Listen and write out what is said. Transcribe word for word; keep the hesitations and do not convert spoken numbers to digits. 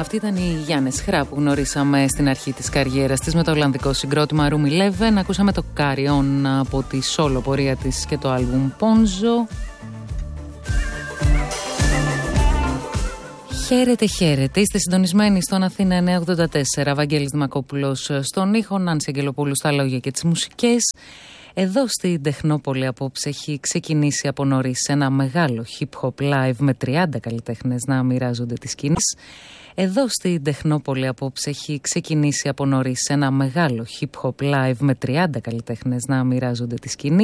Αυτή ήταν η Γιάννης Χρά που γνωρίσαμε στην αρχή της καριέρας της με το ολλανδικό συγκρότημα Room Eleven. Ακούσαμε το Carry On από τη solo πορεία της και το άλμπουμ Ponzo. Χαίρετε, χαίρετε. Είστε συντονισμένοι στον Αθήνα εννιακόσια ογδόντα τέσσερα. Βαγγέλης Δημακόπουλος στον ήχο, Νάνση Αγγελοπούλου στα λόγια και τις μουσικές. Εδώ στην Τεχνόπολη απόψε έχει ξεκινήσει από νωρίς ένα μεγάλο hip-hop live με τριάντα καλλιτέχνες να μοιράζονται τη σκηνή. Εδώ στην Τεχνόπολη απόψε έχει ξεκινήσει από νωρίς ένα μεγάλο hip-hop live με τριάντα καλλιτέχνες να μοιράζονται τη σκηνή.